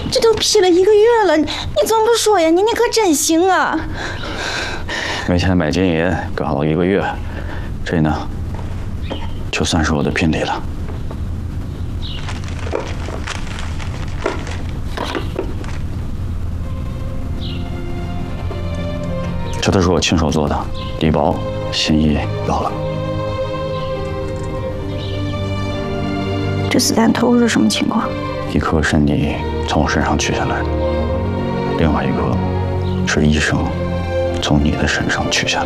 这都批了1个月了，你怎么不说呀？你可真行啊！ 没钱买金银，搞了1个月，这呢，就算是我的聘礼了。这都是我亲手做的，礼包心意有了。 这子弹头是什么情况？ 一颗是你从我身上取下来的，另外一颗是医生从你的身上取下来